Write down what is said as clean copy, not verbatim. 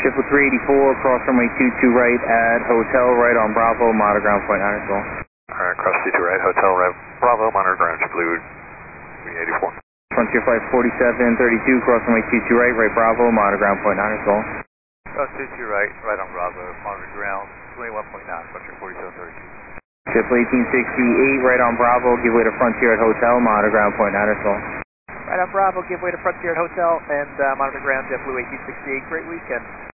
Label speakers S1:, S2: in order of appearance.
S1: Triple 384, cross runway 22 right at Hotel right on Bravo, monitor ground point 9 as well.
S2: Alright, cross 22 right, Hotel right, Bravo, monitor ground, Blue 384.
S1: Frontier Flight 4732, cross runway 22 right, right Bravo, monitor ground point 9 as well.
S2: Cross 22 right, right on Bravo, monitor ground 21.9, Frontier 4732.
S1: Triple 1868, right on Bravo, give way to Frontier at Hotel, monitor ground point 9 as well.
S3: Right on Bravo, give way to Frontier at Hotel, and monitor ground, JetBlue 1868, great weekend.